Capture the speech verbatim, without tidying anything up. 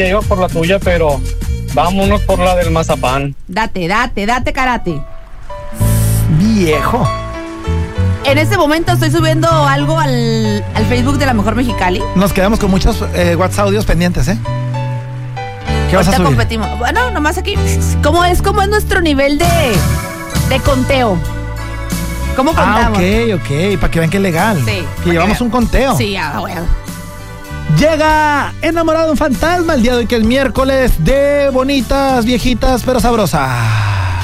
iba por la tuya, pero vámonos por la del mazapán. Date, date, date, karate. Viejo. En este momento estoy subiendo algo al, al Facebook de La Mejor Mexicali. Nos quedamos con muchos eh, WhatsApp audios pendientes, ¿eh? ¿Qué vas a Ahorita subir? competimos. Bueno, nomás aquí. ¿Cómo es, cómo es nuestro nivel de, de conteo? ¿Cómo contamos? Ah, ok, ok. Para que vean que es legal. Sí. Que llevamos que... un conteo. Sí, ya, bueno. Llega Enamorado de un Fantasma el día de hoy, que es miércoles de bonitas, viejitas, pero sabrosas.